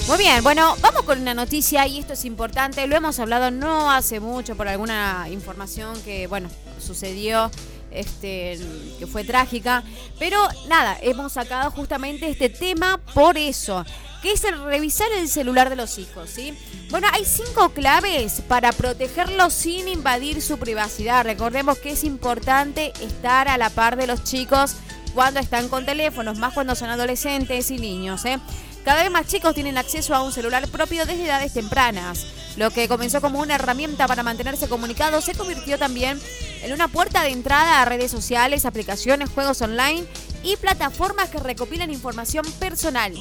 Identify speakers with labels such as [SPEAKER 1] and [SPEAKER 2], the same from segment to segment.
[SPEAKER 1] Muy bien, bueno, vamos con una noticia y esto es importante. Lo hemos hablado no hace mucho por alguna información que, bueno, sucedió, que fue trágica. Pero nada, hemos sacado justamente este tema por eso, que es el revisar el celular de los hijos, ¿sí? Bueno, hay 5 claves para protegerlos sin invadir su privacidad. Recordemos que es importante estar a la par de los chicos cuando están con teléfonos, más cuando son adolescentes y niños, ¿eh? Cada vez más chicos tienen acceso a un celular propio desde edades tempranas. Lo que comenzó como una herramienta para mantenerse comunicados se convirtió también en una puerta de entrada a redes sociales, aplicaciones, juegos online y plataformas que recopilan información personal.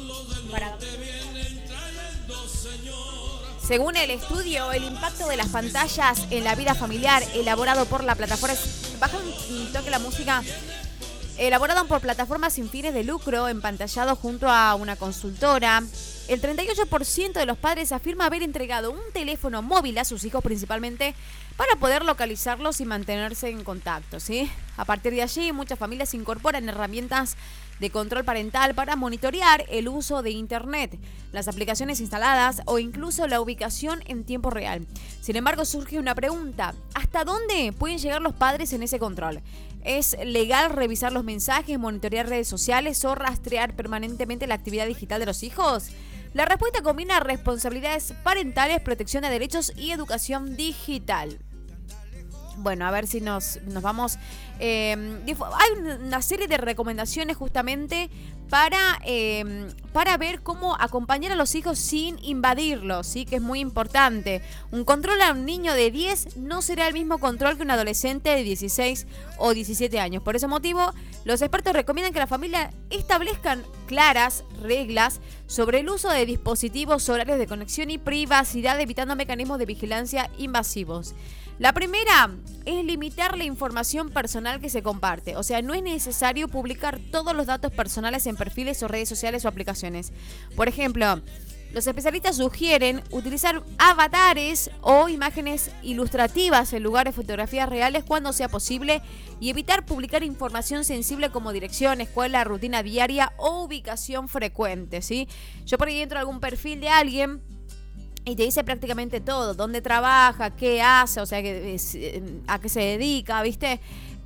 [SPEAKER 1] Según el estudio, el impacto de las pantallas en la vida familiar elaborado por la plataforma... Baja un toque la música... Elaborado por plataformas sin fines de lucro, empantallado junto a una consultora. El 38% de los padres afirma haber entregado un teléfono móvil a sus hijos principalmente para poder localizarlos y mantenerse en contacto, ¿sí? A partir de allí, muchas familias incorporan herramientas de control parental para monitorear el uso de Internet, las aplicaciones instaladas o incluso la ubicación en tiempo real. Sin embargo, surge una pregunta: ¿hasta dónde pueden llegar los padres en ese control? ¿Es legal revisar los mensajes, monitorear redes sociales o rastrear permanentemente la actividad digital de los hijos? La respuesta combina responsabilidades parentales, protección de derechos y educación digital. Bueno, a ver si nos vamos... hay una serie de recomendaciones justamente para ver cómo acompañar a los hijos sin invadirlos, ¿sí? Que es muy importante. Un control a un niño de 10 no será el mismo control que un adolescente de 16 o 17 años. Por ese motivo, los expertos recomiendan que la familia establezcan claras reglas sobre el uso de dispositivos, horarios de conexión y privacidad, evitando mecanismos de vigilancia invasivos. La primera es limitar la información personal que se comparte. O sea, no es necesario publicar todos los datos personales en perfiles o redes sociales o aplicaciones. Por ejemplo, los especialistas sugieren utilizar avatares o imágenes ilustrativas en lugar de fotografías reales cuando sea posible y evitar publicar información sensible como dirección, escuela, rutina diaria o ubicación frecuente, ¿sí? Yo por ahí entro a algún perfil de alguien y te dice prácticamente todo: dónde trabaja, qué hace, o sea, a qué se dedica, ¿viste?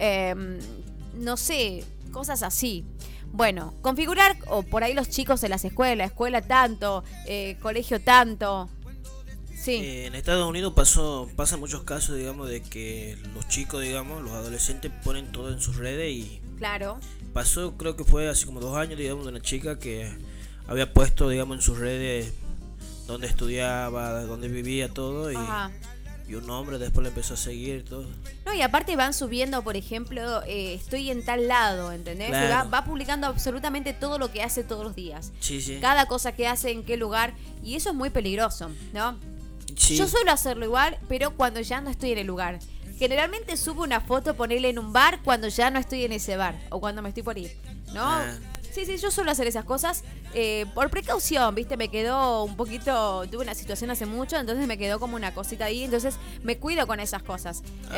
[SPEAKER 1] No sé, cosas así. Bueno, configurar, o por ahí los chicos en las escuelas, escuela tanto, colegio tanto. Sí.
[SPEAKER 2] En Estados Unidos pasa muchos casos, digamos, de que los chicos, digamos, los adolescentes ponen todo en sus redes y... Claro. Pasó, creo que fue hace como 2 años, digamos, de una chica que había puesto, digamos, en sus redes dónde estudiaba, dónde vivía, todo, y un hombre después le empezó a seguir todo.
[SPEAKER 1] No, y aparte van subiendo, por ejemplo, estoy en tal lado, ¿entendés?
[SPEAKER 2] Claro.
[SPEAKER 1] Va publicando absolutamente todo lo que hace todos los días.
[SPEAKER 2] Sí, sí.
[SPEAKER 1] Cada cosa que hace, en qué lugar, y eso es muy peligroso, ¿no?
[SPEAKER 2] Sí.
[SPEAKER 1] Yo suelo hacerlo igual, pero cuando ya no estoy en el lugar. Generalmente subo una foto, ponerle en un bar cuando ya no estoy en ese bar, o cuando me estoy por ir, ¿no? Sí, yo suelo hacer esas cosas por precaución, ¿viste? Me quedó un poquito... Tuve una situación hace mucho, entonces me quedó como una cosita ahí. Entonces me cuido con esas cosas.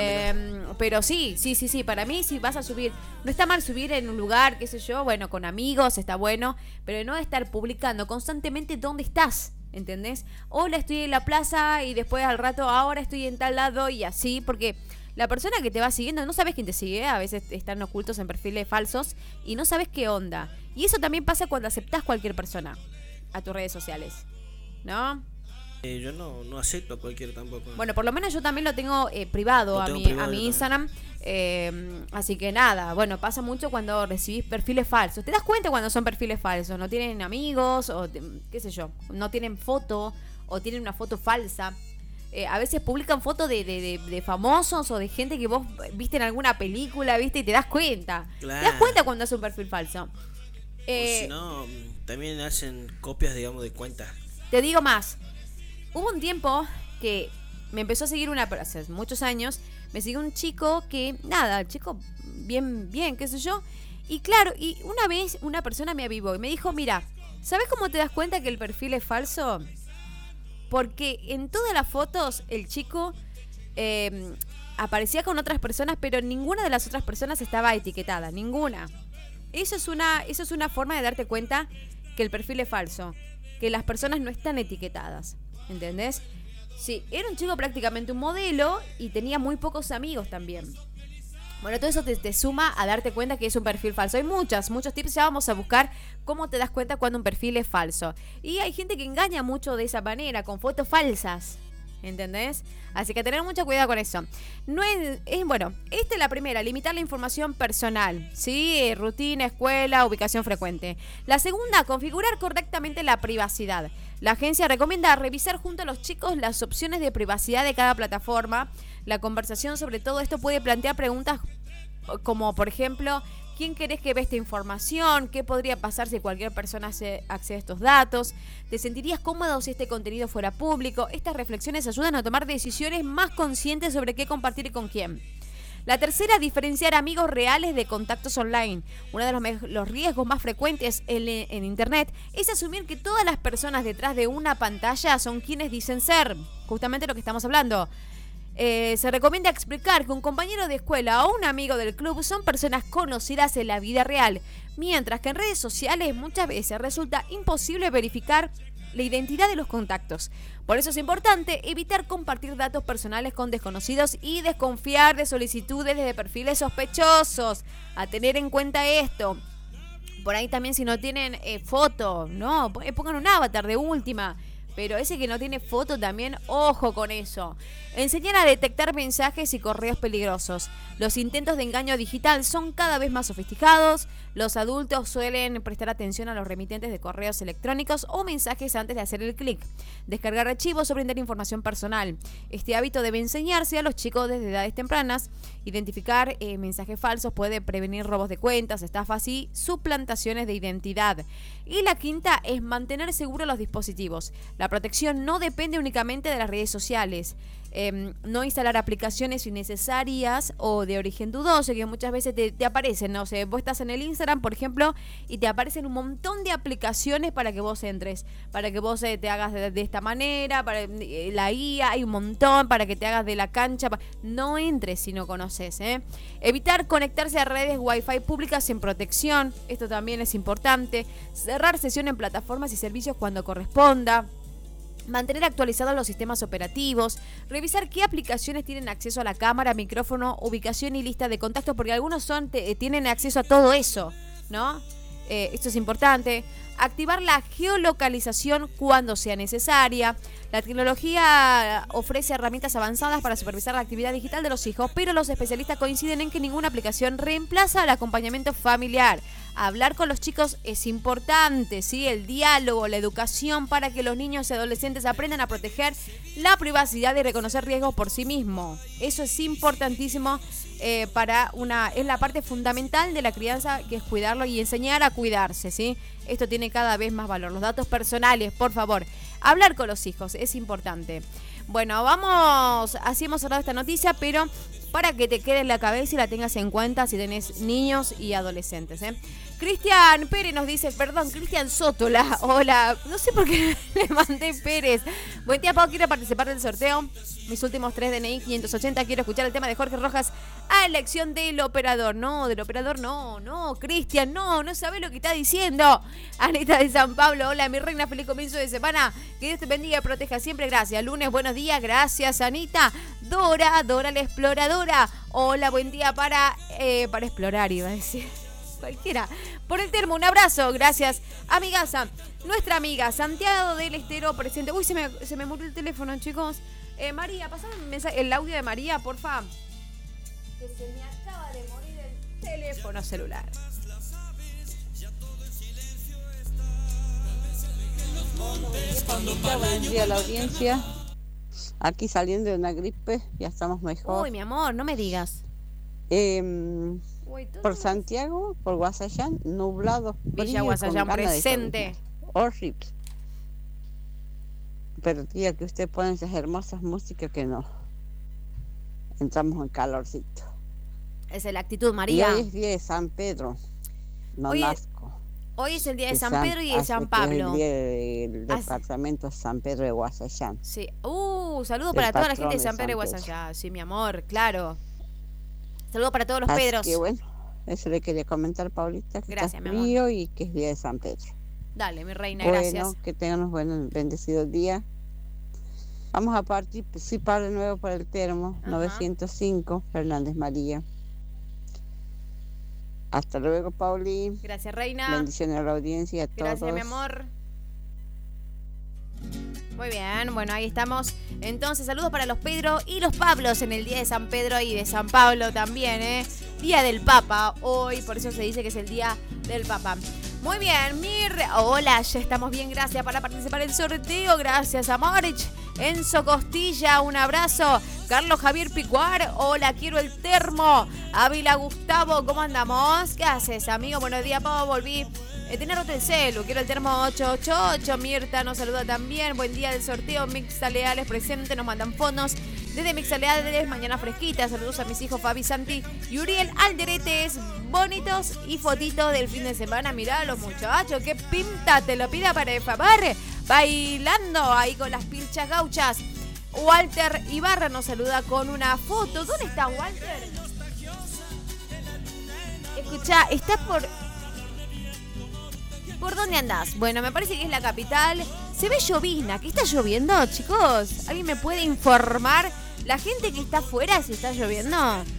[SPEAKER 1] Pero sí. Para mí, si vas a subir... No está mal subir en un lugar, qué sé yo, bueno, con amigos, está bueno. Pero no estar publicando constantemente dónde estás, ¿entendés? Hola, estoy en la plaza y después al rato, ahora estoy en tal lado y así, porque... La persona que te va siguiendo, no sabes quién te sigue, a veces están ocultos en perfiles falsos y no sabes qué onda. Y eso también pasa cuando aceptás cualquier persona a tus redes sociales, ¿no?
[SPEAKER 2] Yo no acepto a cualquiera tampoco.
[SPEAKER 1] Bueno, por lo menos yo también lo tengo privado, a mi Instagram. Así que nada, bueno, pasa mucho cuando recibís perfiles falsos. Te das cuenta cuando son perfiles falsos, no tienen amigos o qué sé yo, no tienen foto o tienen una foto falsa. A veces publican fotos de famosos o de gente que vos viste en alguna película, viste, y te das cuenta.
[SPEAKER 2] Claro.
[SPEAKER 1] Te das cuenta cuando es un perfil falso.
[SPEAKER 2] O si no, también hacen copias, digamos, de cuentas.
[SPEAKER 1] Te digo más. Hubo un tiempo que me empezó a seguir hace muchos años, me siguió un chico que, nada, el chico bien, qué sé yo. Y claro, y una vez una persona me avivó y me dijo, mira, ¿sabes cómo te das cuenta que el perfil es falso? Porque en todas las fotos el chico aparecía con otras personas, pero ninguna de las otras personas estaba etiquetada, ninguna. Eso es una forma de darte cuenta que el perfil es falso. que las personas no están etiquetadas, ¿entendés? Sí, era un chico prácticamente un modelo y tenía muy pocos amigos también. Bueno, todo eso te suma a darte cuenta que es un perfil falso. Hay muchos tips, ya vamos a buscar cómo te das cuenta cuando un perfil es falso. Y hay gente que engaña mucho de esa manera, con fotos falsas, ¿entendés? Así que tener mucho cuidado con eso. Bueno, esta es la primera, limitar la información personal, ¿sí? Rutina, escuela, ubicación frecuente. La segunda, configurar correctamente la privacidad. La agencia recomienda revisar junto a los chicos las opciones de privacidad de cada plataforma. La conversación sobre todo esto puede plantear preguntas como, por ejemplo, ¿quién querés que vea esta información? ¿Qué podría pasar si cualquier persona accede a estos datos? ¿Te sentirías cómodo si este contenido fuera público? Estas reflexiones ayudan a tomar decisiones más conscientes sobre qué compartir y con quién. La tercera, diferenciar amigos reales de contactos online. Uno de los riesgos más frecuentes en Internet es asumir que todas las personas detrás de una pantalla son quienes dicen ser. Justamente lo que estamos hablando. Se recomienda explicar que un compañero de escuela o un amigo del club son personas conocidas en la vida real, mientras que en redes sociales muchas veces resulta imposible verificar la identidad de los contactos. Por eso es importante evitar compartir datos personales con desconocidos y desconfiar de solicitudes desde perfiles sospechosos. A tener en cuenta esto. Por ahí también, si no tienen foto, ¿no? Pongan un avatar de última. Pero ese que no tiene foto también, ojo con eso. Enseñar a detectar mensajes y correos peligrosos. Los intentos de engaño digital son cada vez más sofisticados. Los adultos suelen prestar atención a los remitentes de correos electrónicos o mensajes antes de hacer el clic. Descargar archivos o brindar información personal. Este hábito debe enseñarse a los chicos desde edades tempranas. Identificar mensajes falsos puede prevenir robos de cuentas, estafas y suplantaciones de identidad. Y la quinta es mantener seguros los dispositivos. La protección no depende únicamente de las redes sociales. No instalar aplicaciones innecesarias o de origen dudoso, que muchas veces te aparecen, no sé, vos estás en el Instagram, por ejemplo, y te aparecen un montón de aplicaciones para que vos entres, para que vos te hagas de esta manera, para la guía, hay un montón para que te hagas de la cancha. No entres si no conoces, Evitar conectarse a redes Wi-Fi públicas sin protección, esto también es importante. Cerrar sesión en plataformas y servicios cuando corresponda. Mantener actualizados los sistemas operativos, revisar qué aplicaciones tienen acceso a la cámara, micrófono, ubicación y lista de contactos, porque algunos tienen acceso a todo eso, ¿no? Esto es importante. Activar la geolocalización cuando sea necesaria. La tecnología ofrece herramientas avanzadas para supervisar la actividad digital de los hijos, pero los especialistas coinciden en que ninguna aplicación reemplaza el acompañamiento familiar. Hablar con los chicos es importante, ¿sí? El diálogo, la educación para que los niños y adolescentes aprendan a proteger la privacidad y reconocer riesgos por sí mismos. Eso es importantísimo es la parte fundamental de la crianza, que es cuidarlo y enseñar a cuidarse, ¿sí? Esto tiene cada vez más valor. Los datos personales, por favor. Hablar con los hijos es importante. Bueno, así hemos cerrado esta noticia, pero para que te quede en la cabeza y la tengas en cuenta si tenés niños y adolescentes, Cristian Pérez nos dice, Cristian Sótola, hola, no sé por qué le mandé Pérez. Buen día, Pau, quiero participar del sorteo. Mis últimos 3 DNI 580, quiero escuchar el tema de Jorge Rojas a elección del operador. No, Cristian, no sabés lo que está diciendo. Anita de San Pablo, hola, mi reina, feliz comienzo de semana. Que Dios te bendiga y proteja siempre, gracias. Lunes, buenos días, gracias, Anita. Dora la exploradora, hola, buen día para explorar, iba a decir. Cualquiera. Por el termo, un abrazo, gracias. Amigaza, nuestra amiga Santiago del Estero presente. Uy, se me murió el teléfono, chicos. María, pasame el audio de María, porfa. Que se me acaba de morir el teléfono celular.
[SPEAKER 3] Buen día a la audiencia. Aquí saliendo de una gripe, ya estamos mejor.
[SPEAKER 1] Uy, mi amor, no me digas.
[SPEAKER 3] Por Santiago, por Guasallán, nublado.
[SPEAKER 1] Villa Guasallán presente.
[SPEAKER 3] Horrible. Pero tía, que usted pone esas hermosas músicas que no. Entramos en calorcito.
[SPEAKER 1] Esa es la actitud, María.
[SPEAKER 3] Y hoy es día de San Pedro.
[SPEAKER 1] Hoy es el día de San Pedro y de San Pablo.
[SPEAKER 3] Es el día del departamento San Pedro de Guasallán.
[SPEAKER 1] Sí. Saludos para toda la gente de San Pedro de Guasallán. Sí, mi amor, claro. Saludos para todos los Pedros.
[SPEAKER 3] Que bueno, eso le quería comentar, Paulita. Que
[SPEAKER 1] gracias,
[SPEAKER 3] está frío y que es día de San Pedro.
[SPEAKER 1] Dale, mi reina, gracias.
[SPEAKER 3] Bueno, que tengan un buen, bendecido día. Vamos a participar de nuevo por el termo. Ajá. 905, Fernández María. Hasta luego, Pauli.
[SPEAKER 1] Gracias, reina.
[SPEAKER 3] Bendiciones a la audiencia y a todos.
[SPEAKER 1] Gracias, mi amor. Muy bien, bueno, ahí estamos. Entonces, saludos para los Pedro y los Pablos en el día de San Pedro y de San Pablo también, ¿eh? Día del Papa hoy, por eso se dice que es el día del Papa. Muy bien, hola, ya estamos bien, gracias para participar en el sorteo, gracias a Morich. Enzo Costilla, un abrazo. Carlos Javier Picuar, hola, quiero el termo. Ávila Gustavo, ¿cómo andamos? ¿Qué haces, amigo? Buenos días, Pau, volví. Tener roto el celu, quiero el termo 888. Mirta nos saluda también. Buen día del sorteo. Mixa Leales presente, nos mandan fondos. Desde Mixa Leales, mañana fresquita. Saludos a mis hijos Fabi, Santi y Uriel Alderetes. Bonitos y fotitos del fin de semana. Mirá los muchachos, qué pinta, te lo pida para el favor. Bailando ahí con las pilchas gauchas. Walter Ibarra nos saluda con una foto. ¿Dónde está Walter? Escucha, está ¿Por dónde andás? Bueno, me parece que es la capital. Se ve llovizna. ¿Qué está lloviendo, chicos? ¿Alguien me puede informar? La gente que está afuera, si está lloviendo.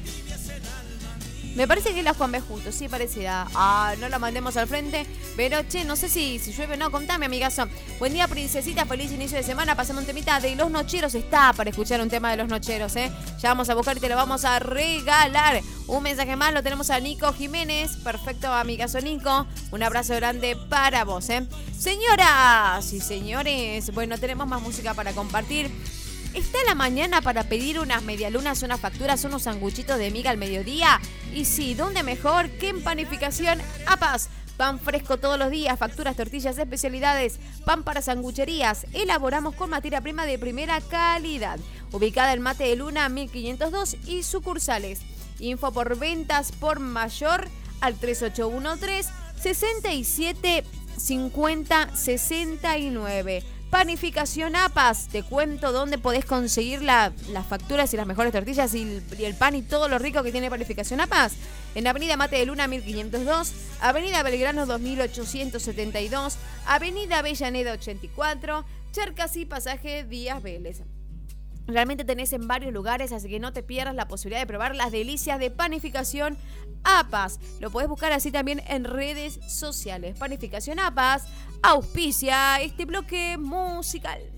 [SPEAKER 1] Me parece que es la Juan B. Justo, sí, parecida. No la mandemos al frente. Pero, che, no sé si llueve o no. Contame, amigazo. Buen día, princesita. Feliz inicio de semana. Pasamos un temita de Los Nocheros. Está para escuchar un tema de Los Nocheros, ¿eh? Ya vamos a buscar y te lo vamos a regalar. Un mensaje más lo tenemos a Nico Jiménez. Perfecto, amigazo Nico. Un abrazo grande para vos, ¿eh? Señoras y señores, bueno, tenemos más música para compartir. ¿Está la mañana para pedir unas medialunas, unas facturas, unos sanguchitos de miga al mediodía? Y sí, ¿dónde mejor que en Panificación Apas? Pan fresco todos los días, facturas, tortillas, especialidades, pan para sangucherías. Elaboramos con materia prima de primera calidad. Ubicada en Mate de Luna 1502 y sucursales. Info por ventas por mayor al 3813 67 50 69. Panificación Apas, te cuento dónde podés conseguir las facturas y las mejores tortillas y el pan y todo lo rico que tiene Panificación Apas. En Avenida Mate de Luna 1502, Avenida Belgrano 2872, Avenida Avellaneda 84, Chercasí, Pasaje Díaz Vélez. Realmente tenés en varios lugares, así que no te pierdas la posibilidad de probar las delicias de Panificación Apas. Lo podés buscar así también en redes sociales. Panificación Apas auspicia este bloque musical.